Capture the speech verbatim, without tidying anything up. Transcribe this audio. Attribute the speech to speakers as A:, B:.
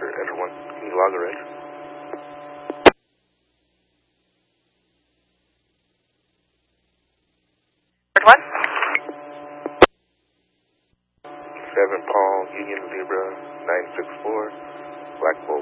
A: departure, enter one. Can you log a reg?
B: What?
A: seven Paul, Union Libra, nine six four, Black Bolt.